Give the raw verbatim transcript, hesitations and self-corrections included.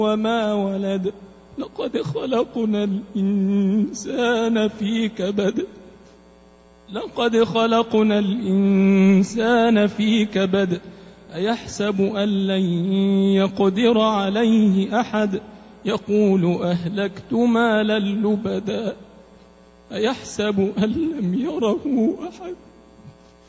وما ولد لقد خلقنا الإنسان في كبد لقد خلقنا الإنسان في كبد أيحسب أن لن يقدر عليه أحد يقول أهلكت مالا لبدا أيحسب أن لم يره أحد